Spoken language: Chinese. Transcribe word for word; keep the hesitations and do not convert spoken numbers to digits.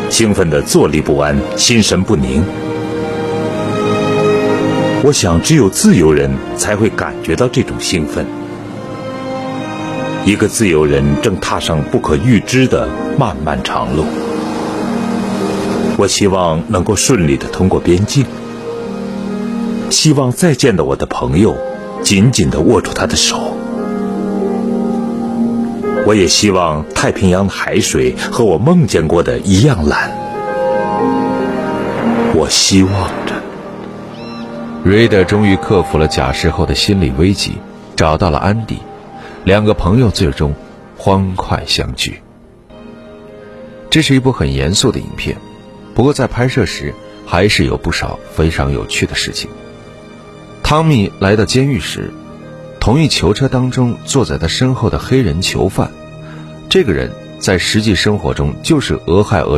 兴奋得坐立不安，心神不宁。我想只有自由人才会感觉到这种兴奋。一个自由人正踏上不可预知的漫漫长路。我希望能够顺利地通过边境，希望再见到我的朋友，紧紧地握住他的手。我也希望太平洋的海水和我梦见过的一样蓝。我希望着。 瑞德终于克服了假释后的心理危机，找到了安迪，两个朋友最终欢快相聚。这是一部很严肃的影片，不过在拍摄时还是有不少非常有趣的事情。汤米来到监狱时，同一囚车当中坐在他身后的黑人囚犯，这个人在实际生活中就是俄亥俄